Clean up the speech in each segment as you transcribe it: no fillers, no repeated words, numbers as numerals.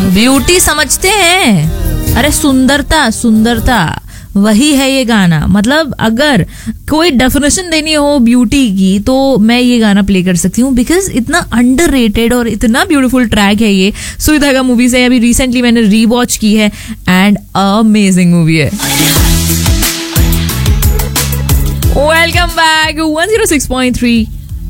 Beauty समझते हैं, अरे सुंदरता सुंदरता वही है ये गाना। मतलब अगर कोई डेफिनेशन देनी हो ब्यूटी की तो मैं ये गाना प्ले कर सकती हूँ, बिकॉज इतना अंडररेटेड और इतना ब्यूटीफुल ट्रैक है ये। सुई धागा मूवी से अभी रिसेंटली मैंने रीवॉच की है एंड अमेजिंग मूवी है। वेलकम बैक 106.3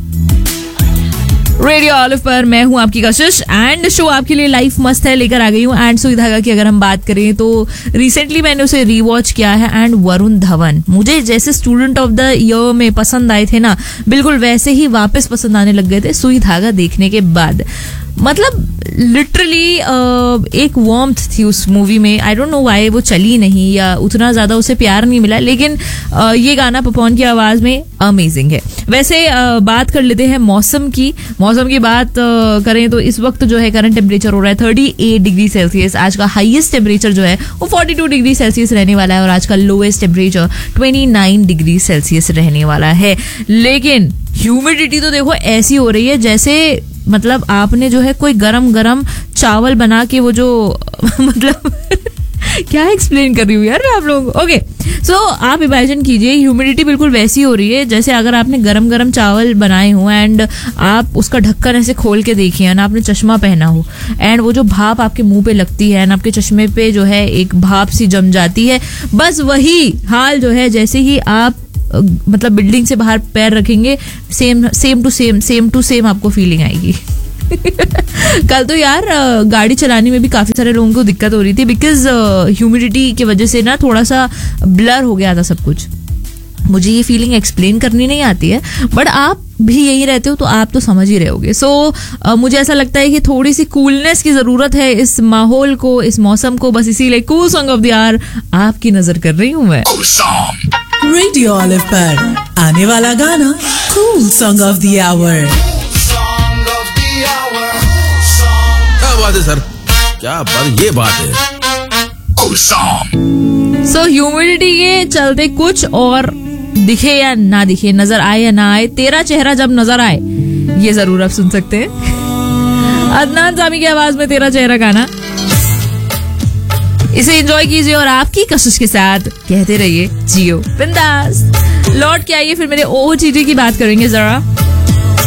रेडियो ऑलिव पर मैं हूं आपकी कशिश एंड शो आपके लिए लाइफ मस्त है लेकर आ गई हूं। एंड सुई धागा की अगर हम बात करें तो रिसेंटली मैंने उसे रीवॉच किया है एंड वरुण धवन मुझे जैसे स्टूडेंट ऑफ द ईयर में पसंद आए थे ना, बिल्कुल वैसे ही वापस पसंद आने लग गए थे सुई धागा देखने के बाद। मतलब लिटरली एक वार्मथ थी उस मूवी में। आई डोंट नो व्हाई वो चली नहीं या उतना ज्यादा उसे प्यार नहीं मिला, लेकिन ये गाना पपॉन की आवाज में अमेजिंग है। वैसे बात कर लेते हैं मौसम की बात करें तो इस वक्त जो है करंट टेम्परेचर हो रहा है 38 डिग्री सेल्सियस। आज का हाईएस्ट टेम्परेचर जो है वो 42 डिग्री सेल्सियस रहने वाला है और आज का लोएस्ट टेम्परेचर 29 डिग्री सेल्सियस रहने वाला है। लेकिन ह्यूमिडिटी तो देखो ऐसी हो रही है जैसे मतलब आपने जो है कोई गरम चावल बना के वो जो मतलब क्या एक्सप्लेन कर रही हूँ यार मैं आप लोगों को। ओके सो आप इमेजिन कीजिए ह्यूमिडिटी बिल्कुल वैसी हो रही है जैसे अगर आपने गरम चावल बनाए हो एंड आप उसका ढक्कन ऐसे खोल के देखिए एंड आपने चश्मा पहना हो एंड वो जो भाप आपके मुंह पे लगती है एंड आपके चश्मे पे जो है एक भाप सी जम जाती है। बस वही हाल जो है जैसे ही आप मतलब बिल्डिंग से बाहर पैर रखेंगे सेम टू सेम आपको फीलिंग आएगी। कल तो यार गाड़ी चलाने में भी काफी सारे लोगों को दिक्कत हो रही थी बिकॉज ह्यूमिडिटी की वजह से ना थोड़ा सा ब्लर हो गया था सब कुछ। मुझे ये फीलिंग एक्सप्लेन करनी नहीं आती है बट आप भी यही रहते हो तो आप तो समझ ही रहे होगे। सो मुझे ऐसा लगता है कि थोड़ी सी कूलनेस की जरूरत है इस माहौल को, इस मौसम को। बस इसीलिए cool song of the our आपकी नजर कर रही हूँ मैं। रेडियो ऑलिव पर आने वाला गाना cool song of the our. क्या बात है सर, क्या बात, ये बात है। सो ह्यूमिडिटी के चलते कुछ और दिखे या ना दिखे, नजर आए या ना आए, तेरा चेहरा जब नजर आए ये जरूर आप सुन सकते हैं। अदनान सामी की आवाज में तेरा चेहरा गाना, इसे एंजॉय कीजिए और आपकी कशिश के साथ कहते रहिए जियो बिंदास। लौट के आइए फिर मेरे OOTD की बात करेंगे जरा।